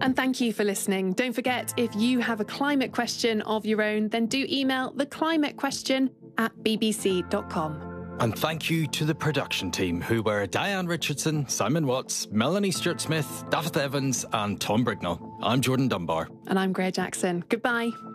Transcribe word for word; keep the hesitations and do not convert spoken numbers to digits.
And thank you for listening. Don't forget, if you have a climate question of your own, then do email theclimatequestion at b b c dot com. And thank you to the production team, who were Diane Richardson, Simon Watts, Melanie Stewart-Smith, David Evans and Tom Brignall. I'm Jordan Dunbar. And I'm Greer Jackson. Goodbye.